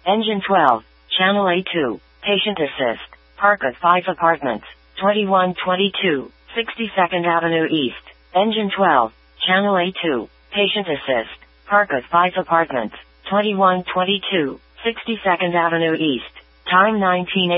Engine 12, Channel A2, Patient Assist, Park at 5 Apartments, 2122, 62nd Avenue East. Engine 12, Channel A2, Patient Assist, Park at 5 Apartments, 2122, 62nd Avenue East. Time 19